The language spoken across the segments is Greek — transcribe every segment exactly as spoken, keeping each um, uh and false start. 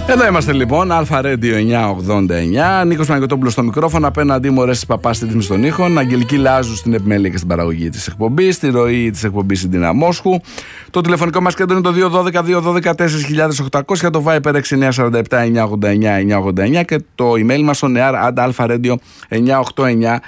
Εδώ είμαστε λοιπόν, Αλφα Radio εννιακόσια ογδόντα εννιά. Νίκος Παναγιωτόπουλος στο μικρόφωνο. Απέναντί μου, Ρέστης Παπάς στη ρύθμιση των ήχων. Αγγελική Λάζου στην επιμέλεια και στην παραγωγή της εκπομπής. Στη ροή της εκπομπής η Ντίνα Μόσχου. Το τηλεφωνικό μας κέντρο είναι το δύο ένα δύο δύο ένα δύο τέσσερα χιλιάδες οκτακόσια. Το Viber έξι εννιά τέσσερα επτά εννιακόσια ογδόντα εννιά εννιακόσια ογδόντα εννιά. Και το email μας on air at alfaradio εννιακόσια ογδόντα εννιά.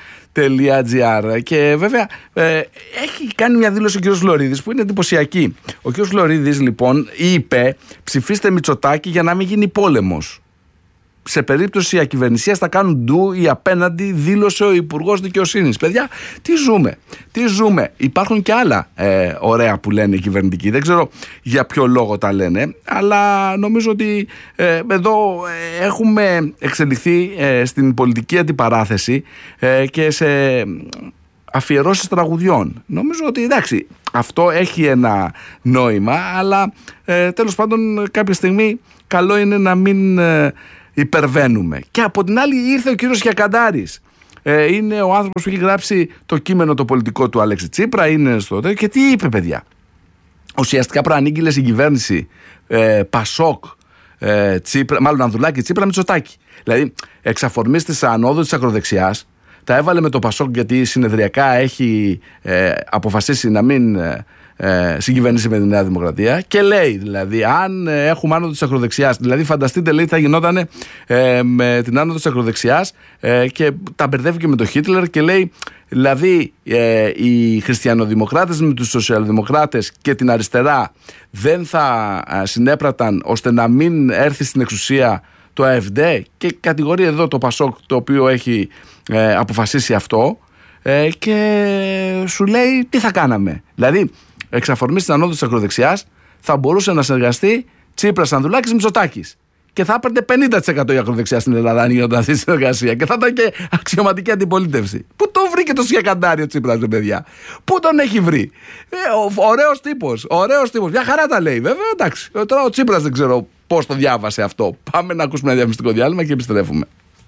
Και βέβαια ε, έχει κάνει μια δήλωση ο κ. Λωρίδης που είναι εντυπωσιακή. Ο κ. Λωρίδης λοιπόν είπε: ψηφίστε Μητσοτάκη για να μην γίνει πόλεμος. Σε περίπτωση ακυβερνησίας θα κάνουν ντου ή απέναντι, δήλωσε ο Υπουργός Δικαιοσύνης. Παιδιά, τι ζούμε, τι ζούμε. Υπάρχουν και άλλα ε, ωραία που λένε οι κυβερνητικοί. Δεν ξέρω για ποιο λόγο τα λένε, αλλά νομίζω ότι ε, εδώ ε, έχουμε εξελιχθεί ε, στην πολιτική αντιπαράθεση ε, και σε αφιερώσεις τραγουδιών. Νομίζω ότι εντάξει, αυτό έχει ένα νόημα, αλλά ε, τέλος πάντων κάποια στιγμή καλό είναι να μην ε, υπερβαίνουμε. Και από την άλλη ήρθε ο κύριος Χιακαντάρης. Ε, είναι ο άνθρωπος που έχει γράψει το κείμενο το πολιτικό του Αλέξη Τσίπρα. Είναι στο και τι είπε, παιδιά. Ουσιαστικά προανήγγειλε στην κυβέρνηση ε, Πασόκ, ε, Τσίπρα, μάλλον Ανδρουλάκη, Τσίπρα, Μητσοτάκη. Δηλαδή εξαφορμής της ανόδου της ακροδεξιάς, τα έβαλε με το Πασόκ γιατί συνεδριακά έχει ε, αποφασίσει να μην ε, ε, συγκυβερνήσει με τη Νέα Δημοκρατία και λέει δηλαδή αν ε, έχουμε άνοδο της ακροδεξιάς, δηλαδή φανταστείτε λέει θα γινόταν ε, με την άνοδο της ακροδεξιάς ε, και τα μπερδεύει και με τον Χίτλερ και λέει δηλαδή ε, οι χριστιανοδημοκράτες με τους σοσιαλδημοκράτες και την αριστερά δεν θα ε, συνέπραταν ώστε να μην έρθει στην εξουσία το ΑΕΦΔ και κατηγορεί εδώ το Πασόκ το οποίο έχει ε, αποφασίσει αυτό ε, και σου λέει τι θα κάναμε. Δηλαδή εξαφορμής της ανόδου της ακροδεξιάς θα μπορούσε να συνεργαστεί Τσίπρας, Ανδρουλάκης, Μητσοτάκης και θα έπαιρνε πενήντα τοις εκατό η ακροδεξιά στην Ελλάδα αν γινόταν αυτή η συνεργασία και θα ήταν και αξιωματική αντιπολίτευση. Πού τον βρήκε το Χιακαντάρη ο Τσίπρας, ρε παιδιά? Πού τον έχει βρει? Ε, ωραίος τύπος, ωραίος τύπος. Μια χαρά τα λέει, βέβαια, εντάξει. Τώρα ο Τσίπρας δεν ξέρω πώς το διάβασε αυτό. Πάμε να ακούσουμε ένα διαφημιστικό διάλειμμα και επιστρέφουμε.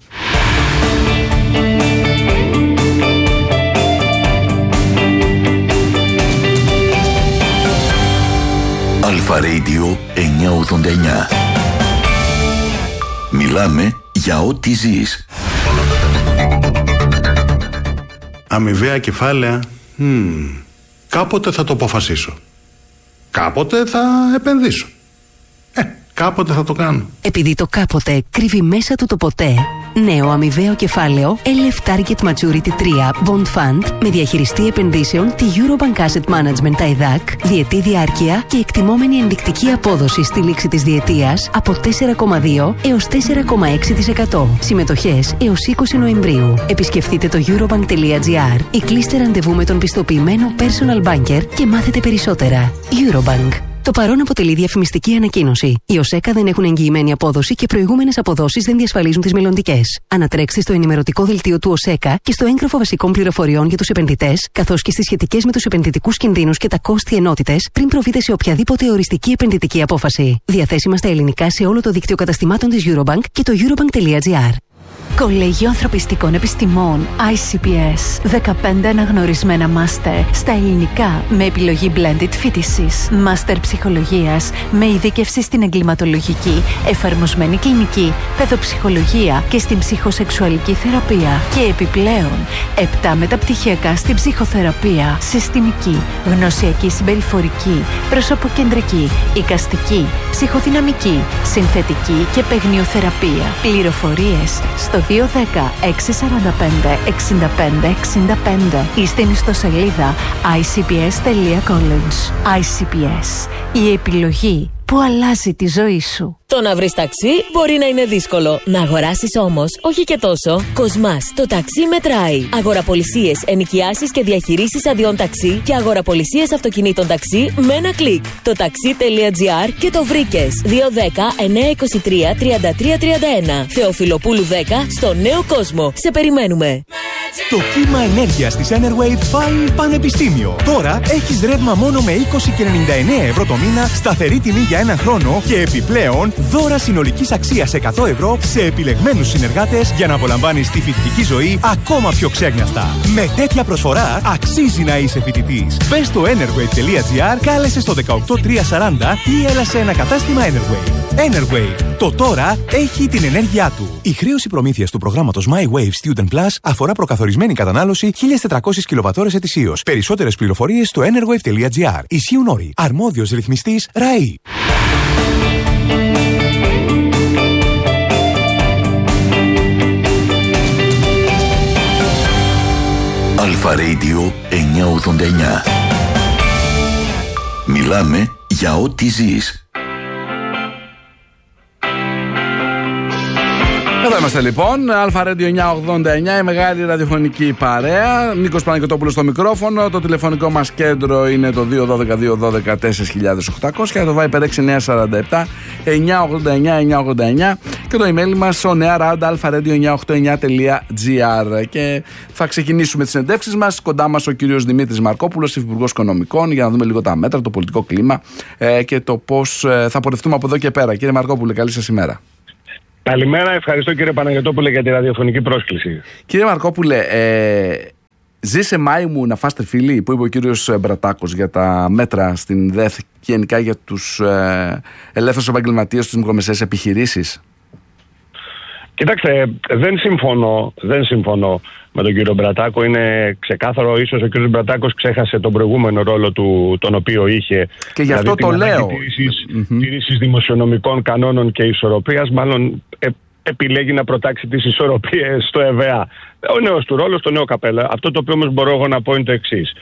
Αλφα Radio εννιακόσια ογδόντα εννιά. Μιλάμε για ό,τι ζεις. Αμοιβαία κεφάλαια. Hmm. Κάποτε θα το αποφασίσω. Κάποτε θα επενδύσω. Ε, κάποτε θα το κάνω. Επειδή το κάποτε κρύβει μέσα του το ποτέ. Νέο αμοιβαίο κεφάλαιο ελ εφ Target Maturity τρία Bond Fund με διαχειριστή επενδύσεων τη Eurobank Asset Management τα ΕΔΑΚ, διετή διάρκεια και εκτιμόμενη ενδεικτική απόδοση στη λήξη της διετίας από τέσσερα κόμμα δύο έως τέσσερα κόμμα έξι τοις εκατό. Συμμετοχές έως είκοσι Νοεμβρίου. Επισκεφτείτε το eurobank τελεία gr ή κλείστε ραντεβού με τον πιστοποιημένο personal banker και μάθετε περισσότερα. Eurobank. Το παρόν αποτελεί διαφημιστική ανακοίνωση. Οι ΟΣΕΚΑ δεν έχουν εγγυημένη απόδοση και προηγούμενες αποδόσεις δεν διασφαλίζουν τις μελλοντικές. Ανατρέξτε στο ενημερωτικό δελτίο του ΟΣΕΚΑ και στο έγγραφο βασικών πληροφοριών για τους επενδυτές, καθώς και στις σχετικές με τους επενδυτικούς κινδύνους και τα κόστη ενότητες, πριν προβείτε σε οποιαδήποτε οριστική επενδυτική απόφαση. Διαθέσιμα στα ελληνικά σε όλο το δίκτυο καταστημάτων της Eurobank και το eurobank τελεία gr. Κολέγιο Ανθρωπιστικών Επιστημών άι σι πι ες. δεκαπέντε αναγνωρισμένα μάστερ στα ελληνικά με επιλογή blended φοιτησης. Μάστερ ψυχολογίας με ειδίκευση στην εγκληματολογική, εφαρμοσμένη κλινική, παιδοψυχολογία και στην ψυχοσεξουαλική θεραπεία. Και επιπλέον, επτά μεταπτυχιακά στην ψυχοθεραπεία, συστημική, γνωσιακή συμπεριφορική, προσωποκεντρική, εικαστική, ψυχοδυναμική, συνθετική και παιγνιοθεραπεία. Πληροφορίες στο δύο ένα μηδέν έξι τέσσερα πέντε εξήντα πέντε εξήντα πέντε ή στην ιστοσελίδα άι σι πι ες τελεία college. άι σι πι ες. Η επιλογή που αλλάζει τη ζωή σου. Το να βρεις ταξί μπορεί να είναι δύσκολο. Να αγοράσεις όμως, όχι και τόσο. Κοσμάς, το ταξί μετράει. Αγοραπολισίες, ενοικιάσεις και διαχειρήσεις αδειών ταξί και αγοραπολισίες αυτοκινήτων ταξί με ένα κλικ. Το ταξί τελεία gr και το βρήκες. δύο ένα μηδέν εννιακόσια είκοσι τρία τριάντα τρία τριάντα ένα. Θεοφιλοπούλου δέκα στο Νέο Κόσμο. Σε περιμένουμε. Το κύμα ενέργειας της Enerwave πάει πανεπιστήμιο. Τώρα έχεις ρεύμα μόνο με είκοσι και ενενήντα εννέα ευρώ το μήνα, σταθερή τιμή για έναν χρόνο και επιπλέον δώρα συνολικής αξίας εκατό ευρώ σε επιλεγμένους συνεργάτες για να απολαμβάνεις τη φοιτητική ζωή ακόμα πιο ξέγνιαστα. Με τέτοια προσφορά αξίζει να είσαι φοιτητής. Μπες στο enerwave τελεία gr, κάλεσε στο δεκαοκτώ τριακόσια σαράντα ή έλα σε ένα κατάστημα Enerwave. Enerwave. Το τώρα έχει την ενέργειά του. Η χρέωση προμήθειας του προγράμματος My Wave Student Plus αφορά προκαθορισμένη κατανάλωση χίλιες τετρακόσιες κιλοβατώρες ετησίως. Περισσότερες πληροφορίες στο enerwave τελεία gr. Ισχύουν όροι. Αρμόδιος ρυθμιστής ΡΑΗ. Αλφα Radio εννιακόσια ογδόντα εννιά. Μιλάμε για ό,τι ζεις. Εδώ είμαστε λοιπόν, Αλφα Radio εννιακόσια ογδόντα εννιά, η μεγάλη ραδιοφωνική παρέα. Νίκος Παναγιωτόπουλος στο μικρόφωνο. Το τηλεφωνικό μας κέντρο είναι το δύο ένα δύο δύο ένα δύο τέσσερα χιλιάδες οκτακόσια. Το Viber έξι εννιά τέσσερα επτά εννιακόσια ογδόντα εννιά εννιακόσια ογδόντα εννιά. Και το email μας on air at alpharadio εννιακόσια ογδόντα εννιά τελεία gr. Και θα ξεκινήσουμε τις συνεντεύξεις μας. Κοντά μας ο κύριος Δημήτρης Μαρκόπουλος, υφυπουργός Οικονομικών, για να δούμε λίγο τα μέτρα, το πολιτικό κλίμα ε, και το πώς ε, θα πορευτούμε από εδώ και πέρα. Κύριε Μαρκόπουλε, καλή σας ημέρα. Καλημέρα, ευχαριστώ κύριε Παναγιωτόπουλε για τη ραδιοφωνική πρόσκληση. Κύριε Μαρκόπουλε, ε, ζήσε Μάη μου να φάστε φίλοι, που είπε ο κύριος Μπρατάκος για τα μέτρα στην ΔΕΘ και γενικά για τους ε, ελεύθερους επαγγελματίες, τους μικρομεσαίες επιχειρήσεις. Κοιτάξτε, δεν συμφωνώ, δεν συμφωνώ με τον κύριο Μπρατάκο. Είναι ξεκάθαρο, ίσως ο κύριος Μπρατάκος ξέχασε τον προηγούμενο ρόλο του, τον οποίο είχε. Και γι' αυτό δηλαδή, το λέω. Τήρησης mm-hmm. δημοσιονομικών κανόνων και ισορροπίας, μάλλον ε, επιλέγει να προτάξει τις ισορροπίες στο ΕΒΑ. Ο νέος του ρόλος, το νέο καπέλα. Αυτό το οποίο όμως μπορώ εγώ να πω είναι το εξής.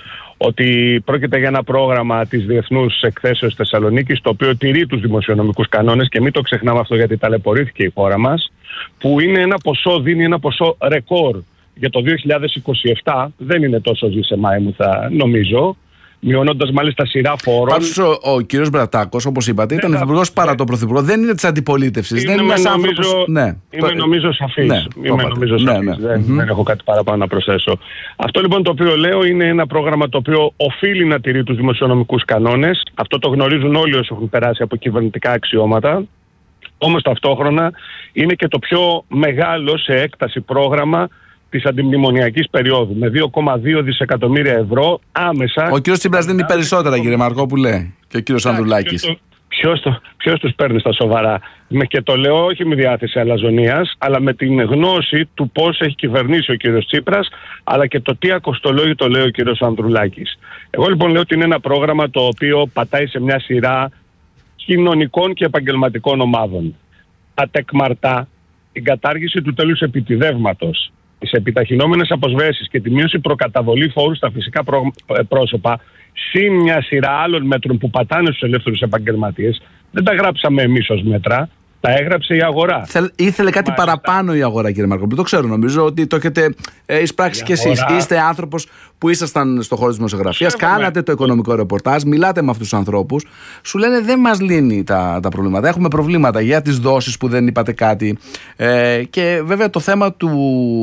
Ότι πρόκειται για ένα πρόγραμμα της Διεθνούς Εκθέσεως Θεσσαλονίκης, το οποίο τηρεί τους δημοσιονομικούς κανόνες και μην το ξεχνάμε αυτό γιατί ταλαιπωρήθηκε η χώρα μας, που είναι ένα ποσό, δίνει ένα ποσό ρεκόρ για το δύο χιλιάδες είκοσι επτά. Δεν είναι τόσο ζήσε Μάη μου, θα νομίζω. Μειώνοντας μάλιστα σειρά φόρων. Πάντως ο, ο κύριος Μπρατάκος, όπως είπατε, ήταν υφυπουργός ναι, παρά το πρωθυπουργό. Δεν είναι της αντιπολίτευσης. Δεν είναι ένας άνθρωπος. Ναι, είμαι το... νομίζω σαφής. Ναι, είμαι νομίζω σαφής. Ναι, ναι. Δεν, mm-hmm. δεν έχω κάτι παραπάνω να προσθέσω. Αυτό λοιπόν το οποίο λέω είναι ένα πρόγραμμα το οποίο οφείλει να τηρεί τους δημοσιονομικούς κανόνες. Αυτό το γνωρίζουν όλοι όσοι έχουν περάσει από κυβερνητικά αξιώματα. Όμως ταυτόχρονα είναι και το πιο μεγάλο σε έκταση πρόγραμμα της αντιμνημονιακής περίοδου, με δύο κόμμα δύο δισεκατομμύρια ευρώ άμεσα. Ο κύριος Τσίπρας δίνει περισσότερα, κύριε Μαρκόπουλε, και ο κύριος Ανδρουλάκης. Ποιος, το, ποιος τους παίρνει στα σοβαρά? Με, και το λέω όχι με διάθεση αλαζονίας, αλλά με την γνώση του πώς έχει κυβερνήσει ο κύριος Τσίπρας, αλλά και το τι ακοστολόγει το λέει ο κύριος Ανδρουλάκης. Εγώ λοιπόν λέω ότι είναι ένα πρόγραμμα το οποίο πατάει σε μια σειρά κοινωνικών και επαγγελματικών ομάδων. Ατεκμαρτά την κατάργηση του τέλους επιτιδεύματος, τις επιταχυνόμενες αποσβέσεις και τη μείωση προκαταβολή φόρου στα φυσικά προ... πρόσωπα, συν μια σειρά άλλων μέτρων που πατάνε στους ελεύθερους επαγγελματίες, δεν τα γράψαμε εμείς ως μέτρα, τα έγραψε η αγορά. Θέλ, ήθελε κάτι Μάλιστα. παραπάνω η αγορά, κύριε Μαρκόπουλο. Το ξέρω, νομίζω ότι το έχετε ε, εισπράξει κι εσείς. Είστε άνθρωπος που ήσασταν στον χώρο της δημοσιογραφίας, κάνατε το οικονομικό ρεπορτάζ, μιλάτε με αυτούς τους ανθρώπους. Σου λένε δεν μας λύνει τα, τα προβλήματα. Έχουμε προβλήματα για τις δόσεις που δεν είπατε κάτι. Ε, και βέβαια το θέμα του,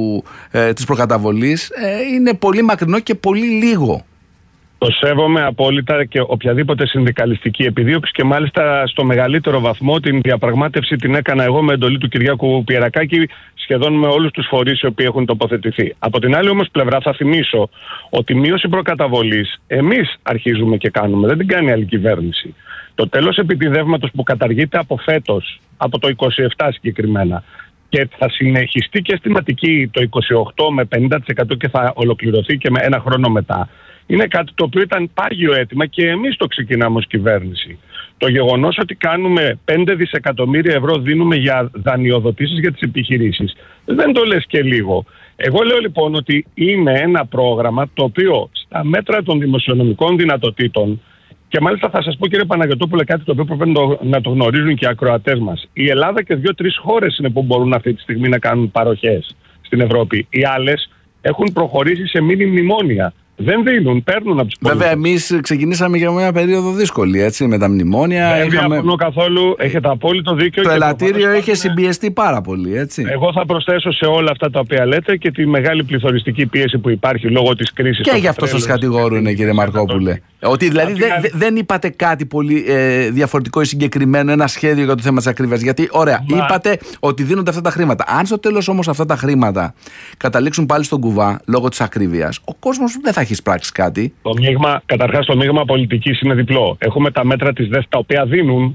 ε, της προκαταβολής ε, είναι πολύ μακρινό και πολύ λίγο. Το σέβομαι απόλυτα και οποιαδήποτε συνδικαλιστική επιδίωξη και μάλιστα στο μεγαλύτερο βαθμό την διαπραγμάτευση την έκανα εγώ με εντολή του Κυριάκου Πιερακάκη σχεδόν με όλους τους φορείς οι οποίοι έχουν τοποθετηθεί. Από την άλλη όμως πλευρά θα θυμίσω ότι μείωση προκαταβολής εμείς αρχίζουμε και κάνουμε, δεν την κάνει άλλη κυβέρνηση. Το τέλος επιτιδεύματος που καταργείται από φέτος, από το είκοσι επτά συγκεκριμένα, και θα συνεχιστεί και στην Αττική το είκοσι οκτώ με πενήντα τοις εκατό και θα ολοκληρωθεί και με ένα χρόνο μετά. Είναι κάτι το οποίο ήταν πάγιο αίτημα και εμείς το ξεκινάμε ως κυβέρνηση. Το γεγονός ότι κάνουμε πέντε δισεκατομμύρια ευρώ δίνουμε για δανειοδοτήσεις για τις επιχειρήσεις, δεν το λες και λίγο. Εγώ λέω λοιπόν ότι είναι ένα πρόγραμμα το οποίο στα μέτρα των δημοσιονομικών δυνατοτήτων, και μάλιστα θα σας πω κύριε Παναγιωτόπουλε κάτι το οποίο πρέπει να το γνωρίζουν και οι ακροατές μας. Η Ελλάδα και δύο-τρεις χώρες είναι που μπορούν αυτή τη στιγμή να κάνουν παροχές στην Ευρώπη. Οι άλλες έχουν προχωρήσει σε μίνι μνημόνια. Δεν δίνουν, παίρνουν από τους πολίτες. Βέβαια, εμείς ξεκινήσαμε για μια περίοδο δύσκολη, έτσι, με τα μνημόνια. Δεν είχαμε... διαφωνώ καθόλου, έχετε απόλυτο δίκιο. Το ελαττήριο είχε συμπιεστεί πάρα πολύ, έτσι. Εγώ θα προσθέσω σε όλα αυτά τα οποία λέτε και τη μεγάλη πληθωριστική πίεση που υπάρχει λόγω της κρίσης. Και γι' αυτό σας κατηγορούν, κύριε Μαρκόπουλε. Ότι δηλαδή δε, δε, δεν είπατε κάτι πολύ ε, διαφορετικό ή συγκεκριμένο, ένα σχέδιο για το θέμα της ακρίβειας. Γιατί, ωραία, Μα... είπατε ότι δίνονται αυτά τα χρήματα. Αν στο τέλος όμως αυτά τα χρήματα καταλήξουν πάλι στον κουβά λόγω της ακρίβειας, ο κόσμος δεν θα έχει πράξει κάτι. Το μείγμα, καταρχάς, το μείγμα πολιτικής είναι διπλό. Έχουμε τα μέτρα της ΔΕΘ τα οποία δίνουν,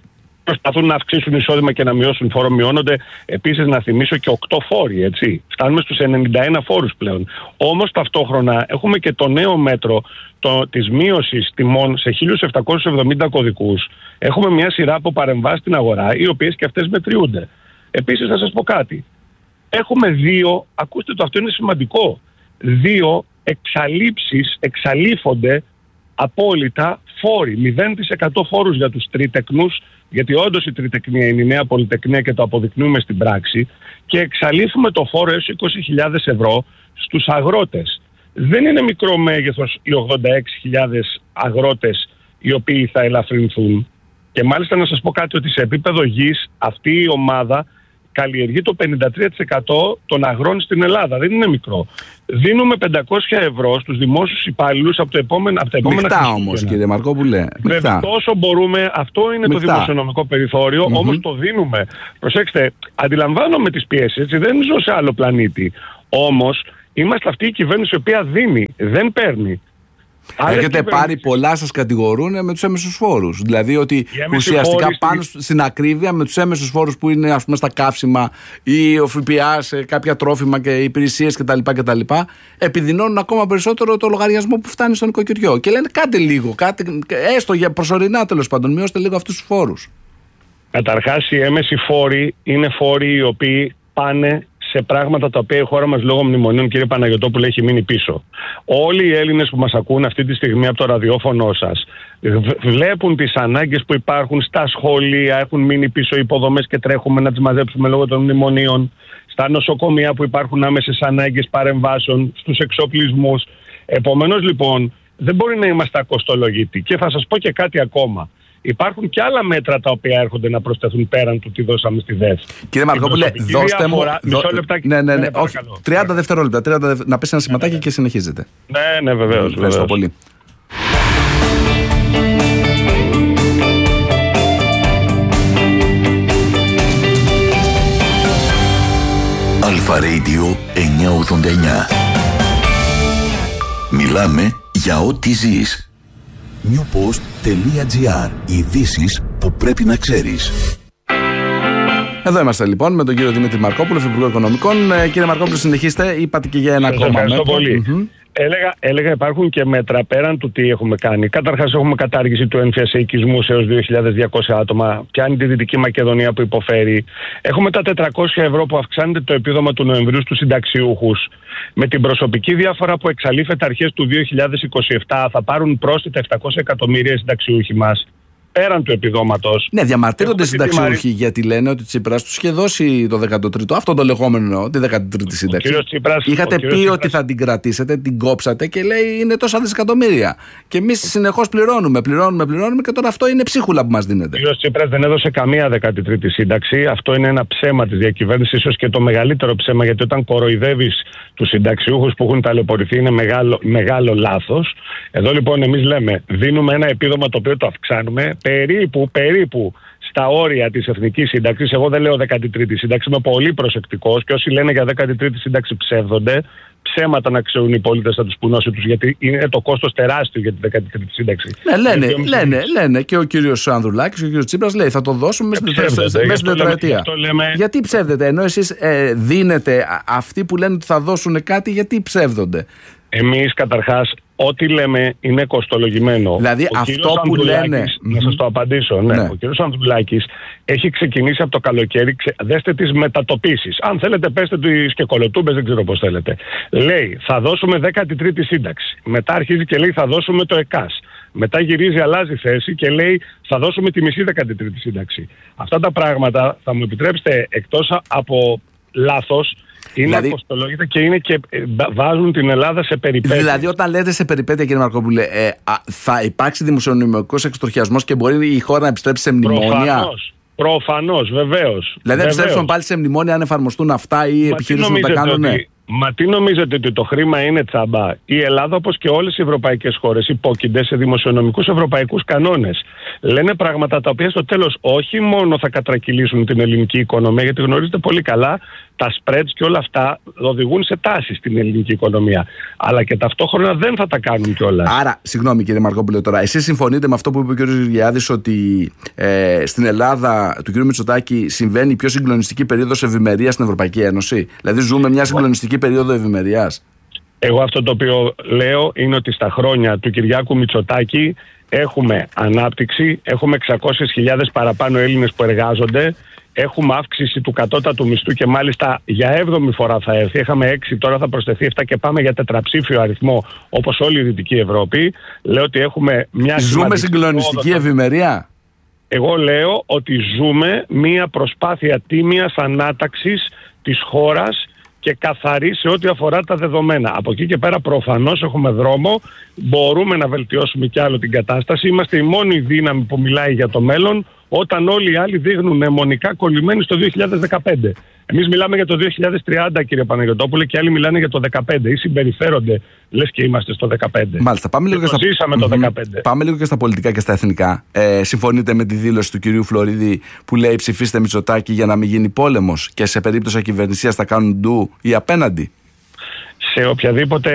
προσπαθούν να αυξήσουν εισόδημα και να μειώσουν φόρο, μειώνονται. Επίσης, να θυμίσω και οκτώ φόροι, έτσι. Φτάνουμε στους ενενήντα ένα φόρους πλέον. Όμως ταυτόχρονα έχουμε και το νέο μέτρο το, της μείωσης τιμών σε χίλια επτακόσιους εβδομήντα κωδικούς. Έχουμε μια σειρά από παρεμβάσεις στην αγορά, οι οποίες και αυτές μετριούνται. Επίσης, θα σας πω κάτι. Έχουμε δύο, ακούστε το, αυτό είναι σημαντικό, δύο εξαλείψεις, εξαλείφονται απόλυτα φόροι. μηδέν τοις εκατό φόρους για τους τριτεκνούς, γιατί όντως η τριτεκνία είναι η νέα πολυτεκνία και το αποδεικνύουμε στην πράξη, και εξαλείφουμε το φόρο έως είκοσι χιλιάδες ευρώ στους αγρότες. Δεν είναι μικρό μέγεθος οι ογδόντα έξι χιλιάδες αγρότες οι οποίοι θα ελαφρυνθούν. Και μάλιστα να σας πω κάτι, ότι σε επίπεδο γης αυτή η ομάδα καλλιεργεί το πενήντα τρία τοις εκατό των αγρών στην Ελλάδα. Δεν είναι μικρό. Δίνουμε πεντακόσια ευρώ στους δημόσιους υπάλληλους από, το επόμενο, από τα επόμενα Μειχτά όμως, κύριε Μαρκόπουλε. Βέβαια, τόσο μπορούμε, αυτό είναι Μειχτά. Το δημοσιονομικό περιθώριο, mm-hmm. όμως το δίνουμε. Προσέξτε, αντιλαμβάνομαι τις πιέσεις, έτσι, δεν ζω σε άλλο πλανήτη. Όμως είμαστε αυτή η κυβέρνηση η οποία δίνει, δεν παίρνει. Έχετε πάρει πολλά, σας κατηγορούν με τους έμεσους φόρους. Δηλαδή ότι ουσιαστικά πάνω στη... στην ακρίβεια με τους έμεσους φόρους που είναι, ας πούμε, στα καύσιμα ή ο ΦΠΑ σε κάποια τρόφιμα και υπηρεσίες κτλ. κτλ. Επιδεινώνουν ακόμα περισσότερο το λογαριασμό που φτάνει στο νοικοκυριό. Και λένε κάντε λίγο, κάτε, έστω για προσωρινά τέλος πάντων, μειώστε λίγο αυτούς τους φόρους. Καταρχάς, οι έμεσοι φόροι είναι φόροι οι οποίοι πάνε σε πράγματα τα οποία η χώρα μας λόγω μνημονίων, κύριε Παναγιωτόπουλε, έχει μείνει πίσω. Όλοι οι Έλληνες που μας ακούν αυτή τη στιγμή από το ραδιόφωνο σας βλέπουν τις ανάγκες που υπάρχουν στα σχολεία, έχουν μείνει πίσω οι υποδομές και τρέχουμε να τις μαζέψουμε λόγω των μνημονίων, στα νοσοκομεία που υπάρχουν άμεσες ανάγκες παρεμβάσεων, στους εξοπλισμούς. Επομένως, λοιπόν, δεν μπορεί να είμαστε ακοστολογητοί. Και θα σας πω και κάτι ακόμα. Υπάρχουν και άλλα μέτρα τα οποία έρχονται να προσθεθούν πέραν του τι δώσαμε στη ΔΕΘ. Κύριε Μαρκόπουλε, δώστε μου. Μισό λεπτάκι. Ναι, ναι, ναι. Όχι, τριάντα δευτερόλεπτα. τριάντα δευ... Να πέσει ένα σηματάκι ναι, ναι. και συνεχίζετε. Ναι, ναι, βεβαίως. Ευχαριστώ πολύ. Αλφα Radio εννιακόσια ογδόντα εννιά. Μιλάμε για ό,τι ζεις. newpost.gr. Ειδήσεις που πρέπει να ξέρεις. Εδώ είμαστε λοιπόν με τον κύριο Δημήτρη Μαρκόπουλο, Υπουργό Οικονομικών. Ε, κύριε Μαρκόπουλο, συνεχίστε. Είπατε και για ένα Σας ακόμα ευχαριστώ μέτρο. πολύ. Mm-hmm. Έλεγα, έλεγα υπάρχουν και μέτρα πέραν του τι έχουμε κάνει. Καταρχάς έχουμε κατάργηση του έμφυας οικισμού σε έως δύο χιλιάδες διακόσια άτομα. Πιάνει τη Δυτική Μακεδονία που υποφέρει. Έχουμε τα τετρακόσια ευρώ που αυξάνεται το επίδομα του Νοεμβρίου στους συνταξιούχους. Με την προσωπική διαφορά που εξαλείφεται αρχές του δύο χιλιάδες είκοσι επτά θα πάρουν πρόσθετα επτακόσια εκατομμύρια συνταξιούχοι μας. Πέραν του επιδόματος. Ναι, διαμαρτύρονται οι συνταξιούχοι γιατί λένε ότι Τσίπρας τους είχε δώσει το δέκατο τρίτο, αυτό το λεγόμενο, τη δέκατη τρίτη σύνταξη. Τσίπρας, Είχατε πει Τσίπρας... ότι θα την κρατήσετε, την κόψατε και λέει είναι τόσα δισεκατομμύρια. Και εμείς συνεχώς πληρώνουμε, πληρώνουμε, πληρώνουμε και τώρα αυτό είναι ψίχουλα που μας δίνεται. Ο κ. Τσίπρας δεν έδωσε καμία δέκατη τρίτη σύνταξη. Αυτό είναι ένα ψέμα της διακυβέρνησης, ίσως και το μεγαλύτερο ψέμα, γιατί όταν κοροϊδεύεις τους συνταξιούχους που έχουν ταλαιπωρηθεί είναι μεγάλο, μεγάλο λάθος. Εδώ λοιπόν εμείς λέμε, δίνουμε ένα επίδομα το οποίο το αυξάνουμε περίπου, περίπου στα όρια της εθνικής σύνταξης. Εγώ δεν λέω δέκατη τρίτη σύνταξη, είμαι πολύ προσεκτικός και όσοι λένε για δέκατη τρίτη σύνταξη ψεύδονται. Ψέματα να ξέρουν οι πολίτες θα τους πουνώσει τους, γιατί είναι το κόστος τεράστιο για τη δέκατη τρίτη σύνταξη. Ναι, λένε, λένε, λένε και ο κύριος Ανδρουλάκης και ο κύριος Τσίπρας λέει θα το δώσουμε μέσα στην τετραετία. Λέμε... Γιατί ψεύδετε, ενώ εσείς ε, δίνετε αυτοί που λένε ότι θα δώσουν κάτι, γιατί ψεύδονται? Εμείς καταρχάς ό,τι λέμε είναι κοστολογημένο. Δηλαδή ο αυτό που λένε. Να σας το απαντήσω. Ναι. Ναι. Ο κύριος Ανδρουλάκης έχει ξεκινήσει από το καλοκαίρι. Ξε... Δέστε τις μετατοπίσεις. Αν θέλετε, πέστε τις και κολοτούμπες, δεν ξέρω πώς θέλετε. Λέει θα δώσουμε δέκατη τρίτη σύνταξη. Μετά αρχίζει και λέει θα δώσουμε το ΕΚΑΣ. Μετά γυρίζει, αλλάζει θέση και λέει θα δώσουμε τη μισή δέκατη τρίτη σύνταξη. Αυτά τα πράγματα θα μου επιτρέψετε, εκτός από λάθος, είναι δηλαδή, αποστολόγητα και είναι και βάζουν την Ελλάδα σε περιπέτεια. Δηλαδή, όταν λέτε σε περιπέτεια, κύριε Μαρκόπουλε, ε, α, θα υπάρξει δημοσιονομικός εξτροχιασμός και μπορεί η χώρα να επιστρέψει σε μνημόνια. Προφανώς, προφανώς, βεβαίως. Δηλαδή, να επιστρέψουν πάλι σε μνημόνια αν εφαρμοστούν αυτά ή οι επιχειρήσεις να τα κάνουν. Ότι, Μα τι νομίζετε, ότι το χρήμα είναι τσάμπα? Η Ελλάδα, όπως και όλες οι ευρωπαϊκές χώρες, υπόκεινται σε δημοσιονομικούς ευρωπαϊκούς κανόνες. Λένε πράγματα τα οποία στο τέλος όχι μόνο θα κατρακυλήσουν την ελληνική οικονομία, γιατί γνωρίζετε πολύ καλά, τα spreads και όλα αυτά οδηγούν σε τάσεις στην ελληνική οικονομία. Αλλά και ταυτόχρονα δεν θα τα κάνουν κιόλας. Άρα, συγγνώμη κύριε Μαρκόπουλε, τώρα, εσείς συμφωνείτε με αυτό που είπε ο κ. Γεωργιάδης, ότι ε, στην Ελλάδα του κ. Μητσοτάκη συμβαίνει η πιο συγκλονιστική περίοδος ευημερίας στην Ευρωπαϊκή Ένωση? Δηλαδή, ζούμε μια συγκλονιστική περίοδο ευημερίας. Εγώ αυτό το οποίο λέω είναι ότι στα χρόνια του Κυριάκου Μητσοτάκη έχουμε ανάπτυξη, έχουμε εξακόσιες χιλιάδες παραπάνω Έλληνες που εργάζονται, έχουμε αύξηση του κατώτατου μισθού και μάλιστα για έβδομη φορά θα έρθει. Είχαμε έξι, τώρα θα προσθεθεί επτά και πάμε για τετραψήφιο αριθμό όπως όλη η Δυτική Ευρώπη. Λέω ότι έχουμε μια Ζούμε συγκλονιστική ευημερία. Εγώ λέω ότι ζούμε μια προσπάθεια τίμιας ανάταξης της χώρας και καθαρή σε ό,τι αφορά τα δεδομένα. Από εκεί και πέρα προφανώς έχουμε δρόμο, μπορούμε να βελτιώσουμε κι άλλο την κατάσταση. Είμαστε η μόνη δύναμη που μιλάει για το μέλλον, όταν όλοι οι άλλοι δείχνουν αιμονικά κολλημένοι στο δύο χιλιάδες δεκαπέντε. Εμείς μιλάμε για το δύο χιλιάδες τριάντα, κύριε Παναγιωτόπουλε, και άλλοι μιλάνε για το δεκαπέντε ή συμπεριφέρονται λες και είμαστε στο δεκαπέντε. Μάλιστα, πάμε λίγο, και και στα... ζήσαμε το δεκαπέντε. Πάμε λίγο και στα πολιτικά και στα εθνικά. Ε, συμφωνείτε με τη δήλωση του κυρίου Φλωρίδη που λέει ψηφίστε Μητσοτάκη για να μην γίνει πόλεμος, και σε περίπτωση ακυβερνησίας θα κάνουν ντου ή απέναντι? Σε οποιαδήποτε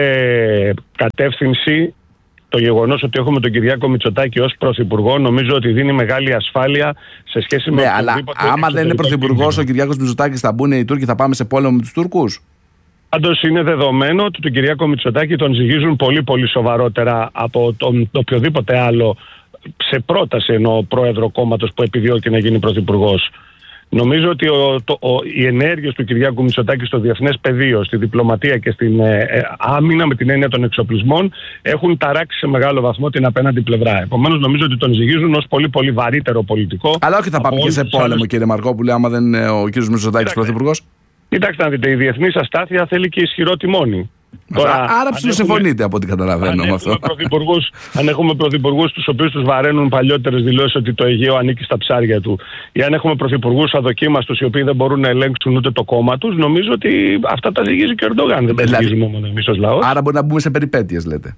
κατεύθυνση, το γεγονός ότι έχουμε τον Κυριάκο Μητσοτάκη ως πρωθυπουργό νομίζω ότι δίνει μεγάλη ασφάλεια σε σχέση με. Ναι, αλλά άμα δεν είναι πρωθυπουργός ο Κυριάκος Μητσοτάκης, θα μπουν οι Τούρκοι, θα πάμε σε πόλεμο με τους Τούρκους? Πάντως είναι δεδομένο ότι τον Κυριάκο Μητσοτάκη τον ζυγίζουν πολύ πολύ σοβαρότερα από τον οποιοδήποτε άλλο, σε πρόταση εννοώ, πρόεδρο κόμματος που επιδιώκει να γίνει πρωθυπουργός. Νομίζω ότι ο, το, ο, οι ενέργειες του Κυριάκου Μητσοτάκη στο διεθνές πεδίο, στη διπλωματία και στην ε, ε, άμυνα με την έννοια των εξοπλισμών έχουν ταράξει σε μεγάλο βαθμό την απέναντι πλευρά. Επομένως νομίζω ότι τον ζυγίζουν ως πολύ πολύ βαρύτερο πολιτικό. Αλλά όχι θα πάμε και σε πόλεμο, άλλες... κύριε Μαρκόπουλε, άμα δεν είναι ο κύριος Μητσοτάκης πρωθυπουργός. Κοιτάξτε να δείτε, η διεθνής αστάθεια θέλει και ισχυρό τιμόνι. Τώρα, άρα ψιλοσυμφωνείτε από ό,τι καταλαβαίνω με αυτό. Αν έχουμε πρωθυπουργούς τους οποίους τους βαραίνουν παλιότερες δηλώσεις ότι το Αιγαίο ανήκει στα ψάρια του, ή αν έχουμε πρωθυπουργούς αδοκίμαστους οι οποίοι δεν μπορούν να ελέγξουν ούτε το κόμμα τους, νομίζω ότι αυτά τα ζυγίζει και ο Ερντογάν. Δεν τα ζυγίζουμε μόνο εμείς ως λαός. Άρα μπορεί να μπούμε σε περιπέτειες, λέτε?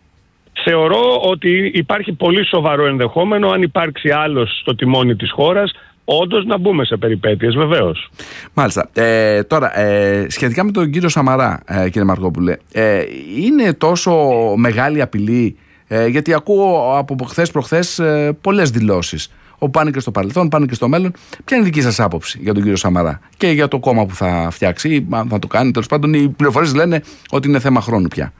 Θεωρώ ότι υπάρχει πολύ σοβαρό ενδεχόμενο, αν υπάρξει άλλος στο τιμόνι της χώρας, όντως να μπούμε σε περιπέτειες, βεβαίως. Μάλιστα. Ε, τώρα, ε, σχετικά με τον κύριο Σαμαρά, ε, κύριε Μαρκόπουλε, ε, είναι τόσο μεγάλη απειλή? Ε, γιατί ακούω από χθες προχθές ε, πολλές δηλώσεις, όπου πάνε και στο παρελθόν, πάνε και στο μέλλον. Ποια είναι η δική σας άποψη για τον κύριο Σαμαρά και για το κόμμα που θα φτιάξει, ή αν θα το κάνει? Τέλος πάντων, οι πληροφορίες λένε ότι είναι θέμα χρόνου πια.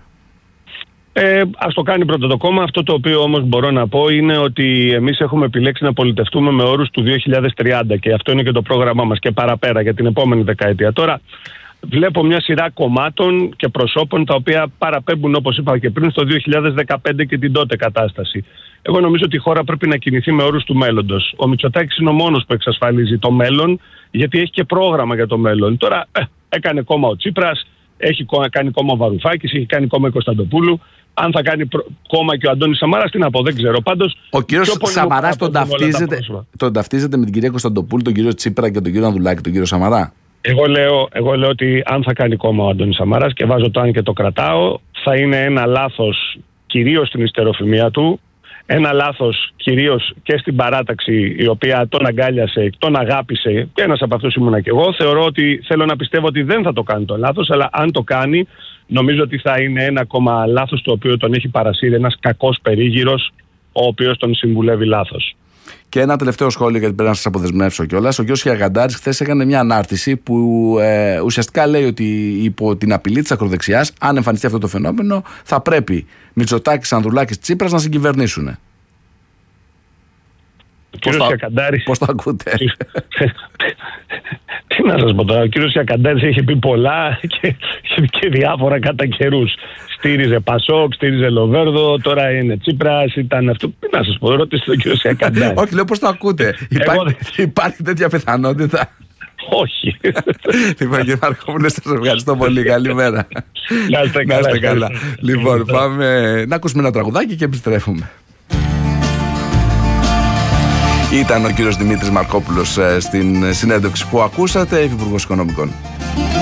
Ε, ας το κάνει πρώτο το κόμμα. Αυτό το οποίο όμως μπορώ να πω είναι ότι εμείς έχουμε επιλέξει να πολιτευτούμε με όρους του δύο χιλιάδες τριάντα και αυτό είναι και το πρόγραμμά μας και παραπέρα για την επόμενη δεκαετία. Τώρα βλέπω μια σειρά κομμάτων και προσώπων τα οποία παραπέμπουν, όπως είπα και πριν, στο δύο χιλιάδες δεκαπέντε και την τότε κατάσταση. Εγώ νομίζω ότι η χώρα πρέπει να κινηθεί με όρους του μέλλοντος. Ο Μητσοτάκης είναι ο μόνος που εξασφαλίζει το μέλλον, γιατί έχει και πρόγραμμα για το μέλλον. Τώρα ε, έκανε κόμμα ο Τσίπρας, έχει κάνει κόμμα ο Βαρουφάκης, έχει κάνει κόμμα η Κωνσταντοπούλου. Αν θα κάνει προ... κόμμα και ο Αντώνης Σαμάρας, τι να πω, δεν ξέρω. Πάντως, ο κύριος Σαμαράς τον ταυτίζεται, τον ταυτίζεται με την κυρία Κωνσταντοπούλου, τον κύριο Τσίπρα και τον κύριο Ανδουλάκη, τον κύριο Σαμαρά? Εγώ λέω, εγώ λέω ότι αν θα κάνει κόμμα ο Αντώνης Σαμάρας, και βάζω το αν και το κρατάω, θα είναι ένα λάθος κυρίως στην ιστεροφημία του, ένα λάθος κυρίως και στην παράταξη η οποία τον αγκάλιασε, τον αγάπησε, και ένας από αυτούς ήμουνα και εγώ. Θεωρώ ότι, θέλω να πιστεύω ότι δεν θα το κάνει το λάθος, αλλά αν το κάνει, νομίζω ότι θα είναι ένα ακόμα λάθος το οποίο τον έχει παρασύρει ένας κακός περίγυρος, ο οποίος τον συμβουλεύει λάθος. Και ένα τελευταίο σχόλιο, γιατί πρέπει να σας αποδεσμεύσω κιόλας. Ο κ. Χιαγαντάρης χθες έκανε μια ανάρτηση που ε, ουσιαστικά λέει ότι υπό την απειλή της ακροδεξιάς, αν εμφανιστεί αυτό το φαινόμενο, θα πρέπει Μητσοτάκης, Ανδρουλάκης, Τσίπρας να συγκυβερνήσουν. Πώς το, πώς το ακούτε? Τι να σας πω τώρα, ο κύριος Χιαγαντάρης έχει πει πολλά και, και διάφορα κατά καιρούς. Στήριζε Πασόκ, στήριζε Λοβέρδο, τώρα είναι Τσίπρας, ήταν αυτό. Τι να σας πω, ρωτήστε τον κύριο Χιαγαντάρη. Όχι, λέω πώς το ακούτε. Υπάρχει, υπάρχει τέτοια πιθανότητα? Όχι. Λοιπόν, κύριε Μαρκόπουλε, σας ευχαριστώ πολύ. Καλημέρα. Να είστε καλά. Να είστε καλά. Λοιπόν, πάμε να ακούσουμε ένα τραγουδάκι και επιστρέφουμε. Ήταν ο κύριος Δημήτρης Μαρκόπουλος στην συνέντευξη που ακούσατε, Υφυπουργός Οικονομικών.